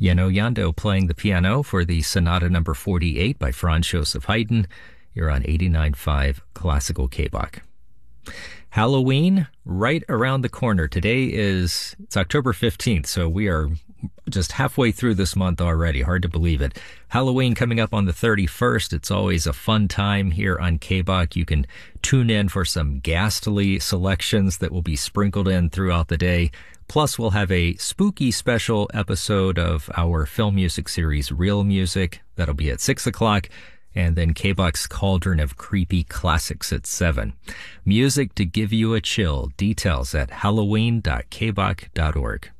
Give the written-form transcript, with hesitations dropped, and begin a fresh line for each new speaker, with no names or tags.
Yano Yando playing the piano for the Sonata number 48 by Franz Joseph Haydn. You're on 89.5 Classical K-Bach. Halloween right around the corner. Today it's October 15th, so we are just halfway through this month already. Hard to believe it. Halloween coming up on the 31st. It's always a fun time here on K-Bach. You can tune in for some ghastly selections that will be sprinkled in throughout the day. Plus, we'll have a spooky special episode of our film music series, Real Music. That'll be at 6 o'clock. And then K-Bach's Cauldron of Creepy Classics at 7. Music to give you a chill. Details at halloween.kbach.org.